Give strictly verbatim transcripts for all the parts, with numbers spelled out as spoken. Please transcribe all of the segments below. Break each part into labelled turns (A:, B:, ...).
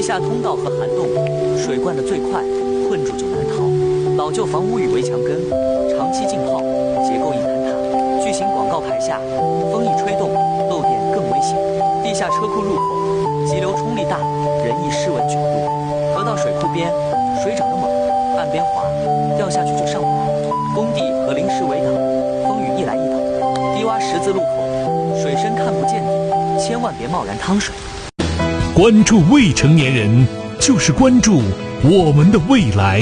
A: 下通道和涵洞，水灌得最快，困住就难逃。老旧房屋与围墙根，长期浸泡，结构易坍塌。巨型广告牌下，风一吹动，漏电更危险。地下车库入口，急流冲力大，人易失稳卷入。河道水库边，水涨得猛，岸边滑，掉下去就上不来。工地和临时围挡，风雨一来一倒。低洼十字路口，水深看不见底，千万别贸然趟水。
B: 关注未成年人，就是关注我们的未来。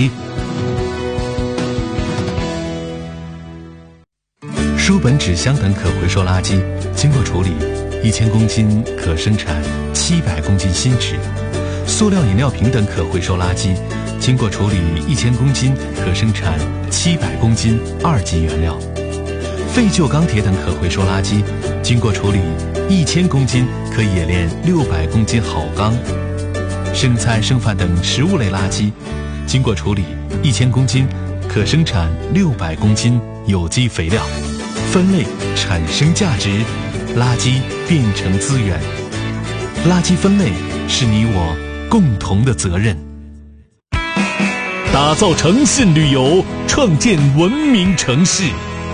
B: 书本、纸箱等可回收垃圾经过处理，一千公斤可生产七百公斤新纸；塑料饮料瓶等可回收垃圾经过处理，一千公斤可生产七百公斤二级原料；废旧钢铁等可回收垃圾经过处理，一千公斤可冶炼六百公斤好钢；剩菜剩饭等食物类垃圾经过处理，一千公斤可生产六百公斤有机肥料。分类产生价值，垃圾变成资源。垃圾分类是你我共同的责任。打造诚信旅游，创建文明城市。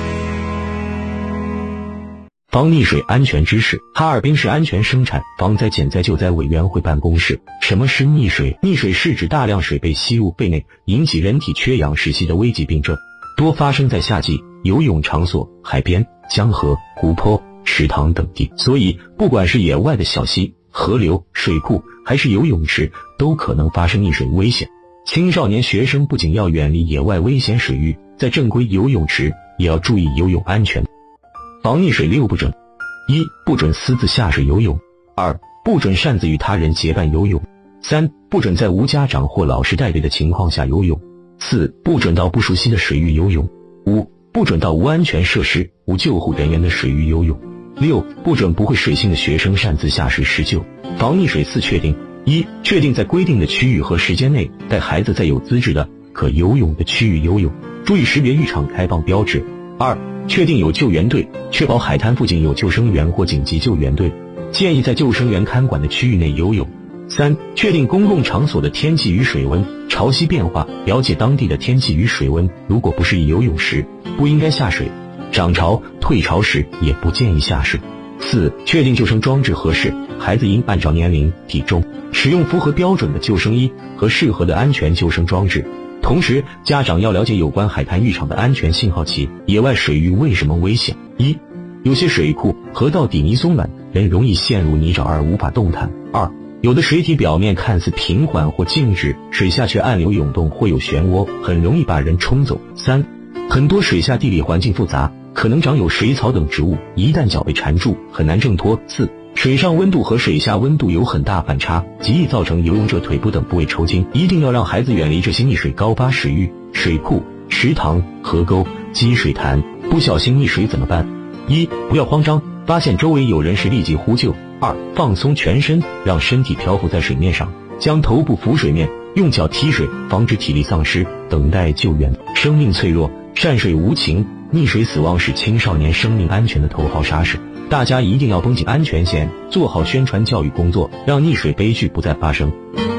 C: 防溺水安全知识。哈尔滨市安全生产防灾减灾救灾委员会办公室。什么是溺水？溺水是指大量水被吸入肺内，引起人体缺氧窒息的危急病症，多发生在夏季游泳场所、海边、江河、湖泊、池塘等地。所以不管是野外的小溪、河流、水库，还是游泳池，都可能发生溺水危险。青少年学生不仅要远离野外危险水域，在正规游泳池也要注意游泳安全。防溺水六不准：一、不准私自下水游泳；二、不准擅自与他人结伴游泳；三、不准在无家长或老师带队的情况下游泳；四、不准到不熟悉的水域游泳；五、不准到无安全设施、无救护人员的水域游泳；六、不准不会水性的学生擅自下水施救。防溺水四确定：一、确定在规定的区域和时间内带孩子在有资质的可游泳的区域游泳，注意识别浴场开放标志；二、确定有救援队，确保海滩附近有救生员或紧急救援队，建议在救生员看管的区域内游泳；三、确定公共场所的天气与水温，潮汐变化，了解当地的天气与水温，如果不适宜游泳时，不应该下水；涨潮、退潮时也不建议下水。四、确定救生装置合适，孩子应按照年龄、体重使用符合标准的救生衣和适合的安全救生装置。同时，家长要了解有关海滩浴场的安全信号器。野外水域为什么危险？一、有些水库、河道底泥松软，人容易陷入泥沼而无法动弹；二、有的水体表面看似平缓或静止，水下却暗流涌动或有漩涡，很容易把人冲走；三、很多水下地理环境复杂，可能长有水草等植物，一旦脚被缠住，很难挣脱；四、水上温度和水下温度有很大反差，极易造成游泳者腿部等部位抽筋。一定要让孩子远离这些溺水高发水域、水库、池塘、河沟、积水潭。不小心溺水怎么办？一、不要慌张，发现周围有人时立即呼救；二、放松全身，让身体漂浮在水面上，将头部浮水面，用脚踢水，防止体力丧失，等待救援。生命脆弱，善水无情，溺水死亡是青少年生命安全的头号杀手。大家一定要绷紧安全线，做好宣传教育工作，让溺水悲剧不再发生。